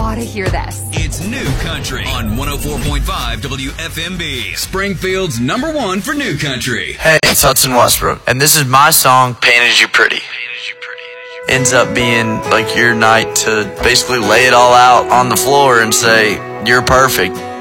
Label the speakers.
Speaker 1: ought to hear this.
Speaker 2: It's New Country on 104.5 WFMB, Springfield's #1 for New Country.
Speaker 3: Hey, it's Hudson Westbrook, and this is my song, Painted You Pretty. Ends up being like your night to basically lay it all out on the floor and say, you're perfect.